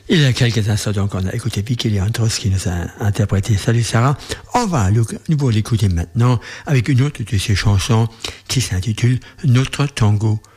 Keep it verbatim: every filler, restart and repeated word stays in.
Il y a quelques instants, donc, on a écouté Vicky Leandros qui nous a interprété Salut Sarah. On va nous l'écouter maintenant avec une autre de ses chansons qui s'intitule Notre Tango.